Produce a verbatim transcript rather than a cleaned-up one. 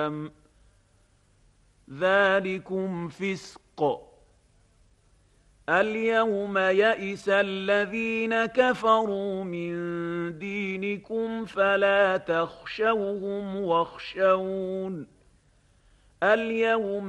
الأيام ذلكم فسق. اليوم يئس الذين كفروا من دينكم فلا تخشوهم واخشون اليوم